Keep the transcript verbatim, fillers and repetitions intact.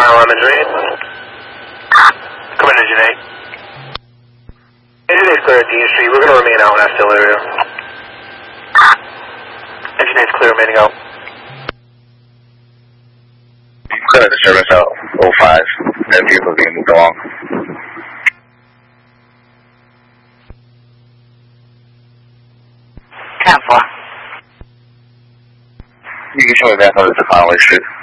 Lemons read. Come in, Engine eight. Engine eight's clear at Dean Street. We're going to remain out in that still area. Engine eight's clear, remaining out. Clear disturbance out oh five. That vehicle's being moved along. ten four. You can show me back over to Conway Street.